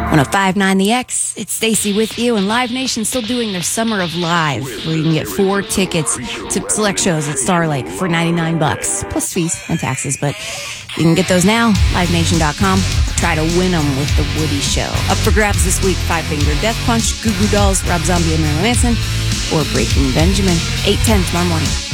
1059 The X, it's Stacy with you, and Live Nation's still doing their Summer of Live, where you can get 4 tickets to select shows at Star Lake for $99, plus fees and taxes, but you can get those now, livenation.com. Try to win them with The Woody Show. Up for grabs this week, Five Finger Death Punch, Goo Goo Dolls, Rob Zombie and Marilyn Manson, or Breaking Benjamin. 8:10 tomorrow morning.